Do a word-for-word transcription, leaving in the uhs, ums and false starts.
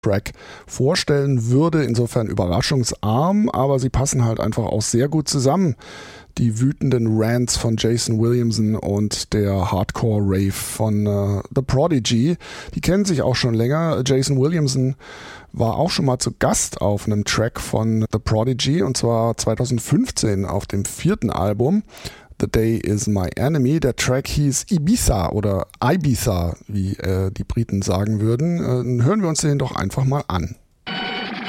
Track vorstellen würde. Insofern überraschungsarm, aber sie passen halt einfach auch sehr gut zusammen. Die wütenden Rants von Jason Williamson und der Hardcore-Rave von uh, The Prodigy. Die kennen sich auch schon länger. Jason Williamson war auch schon mal zu Gast auf einem Track von The Prodigy und zwar zwanzig fünfzehn auf dem vierten Album The Day Is My Enemy. Der Track hieß Ibiza oder Ibiza, wie äh, die Briten sagen würden. Äh, hören wir uns den doch einfach mal an.